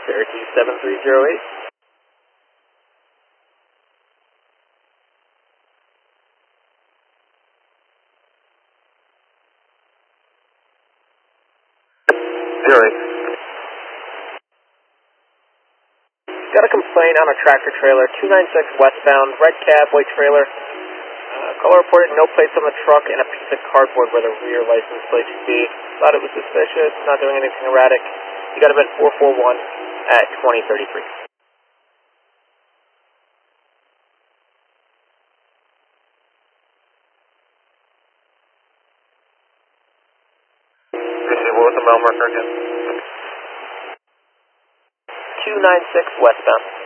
Cherokee 7308. Got a complaint on a tractor trailer, 296 westbound, red cab, white trailer. Caller reported no plates on the truck and a piece of cardboard where the rear license plate should be. Thought it was suspicious, not doing anything erratic. You got event 441 at 2033. What was the mile marker again? 296 westbound.